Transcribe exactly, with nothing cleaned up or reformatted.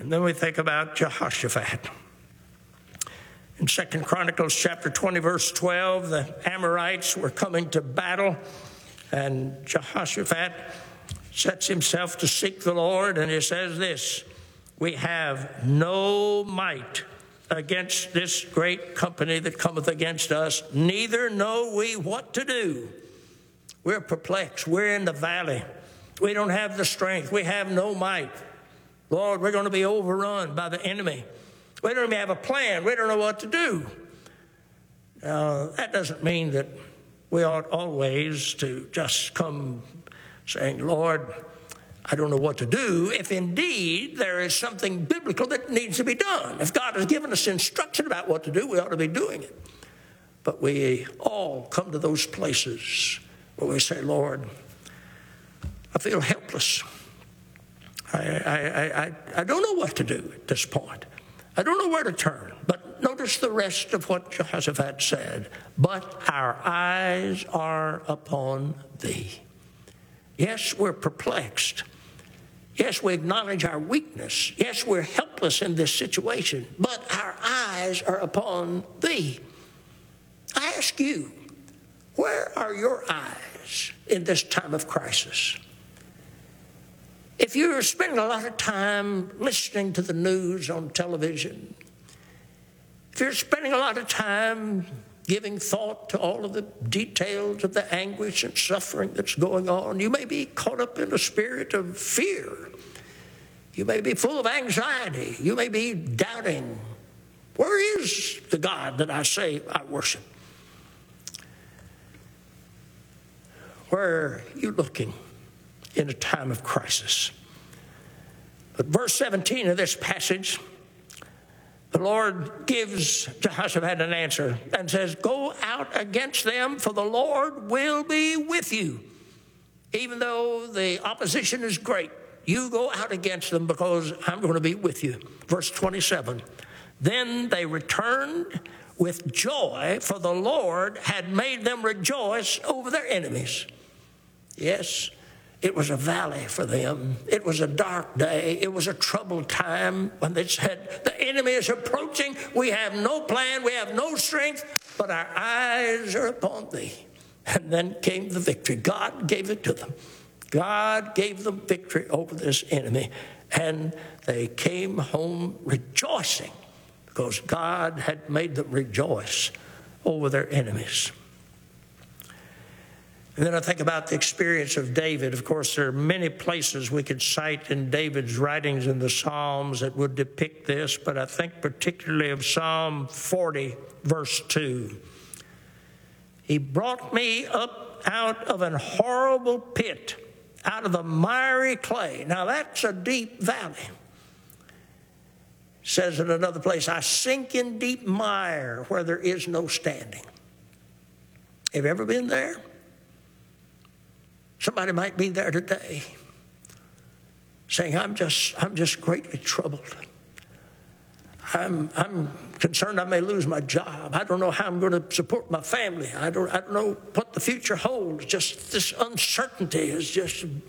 And then we think about Jehoshaphat. In Second Chronicles chapter twenty, verse twelve, the Amorites were coming to battle, and Jehoshaphat sets himself to seek the Lord, and he says this: we have no might against this great company that cometh against us, neither know we what to do. We're perplexed. We're in the valley. We don't have the strength. We have no might. Lord, we're going to be overrun by the enemy. We don't even have a plan. We don't know what to do. Now, that doesn't mean that we ought always to just come saying, Lord, I don't know what to do, if indeed there is something biblical that needs to be done. If God has given us instruction about what to do, we ought to be doing it. But we all come to those places where we say, Lord, I feel helpless. I, I, I, I don't know what to do at this point. I don't know where to turn. But notice the rest of what Jehoshaphat said. But our eyes are upon thee. Yes, we're perplexed. Yes, we acknowledge our weakness. Yes, we're helpless in this situation. But our eyes are upon thee. I ask you, where are your eyes in this time of crisis? If you're spending a lot of time listening to the news on television, if you're spending a lot of time giving thought to all of the details of the anguish and suffering that's going on, you may be caught up in a spirit of fear. You may be full of anxiety. You may be doubting, where is the God that I say I worship? Where are you looking in a time of crisis? But verse seventeen of this passage, the Lord gives Jehoshaphat an answer and says, go out against them, for the Lord will be with you. Even though the opposition is great, you go out against them because I'm going to be with you. Verse twenty-seven, then they returned with joy, for the Lord had made them rejoice over their enemies. Yes, it was a valley for them. It was a dark day. It was a troubled time when they said, the enemy is approaching. We have no plan. We have no strength, but our eyes are upon thee. And then came the victory. God gave it to them. God gave them victory over this enemy. And they came home rejoicing because God had made them rejoice over their enemies. And then I think about the experience of David. Of course, there are many places we could cite in David's writings in the Psalms that would depict this, but I think particularly of Psalm forty, verse two. He brought me up out of an horrible pit, out of the miry clay. Now that's a deep valley. It says in another place, I sink in deep mire where there is no standing. Have you ever been there? Somebody might be there today saying, I'm just, I'm just greatly troubled. I'm, I'm concerned I may lose my job. I don't know how I'm going to support my family. I don't, I don't know what the future holds. Just this uncertainty is just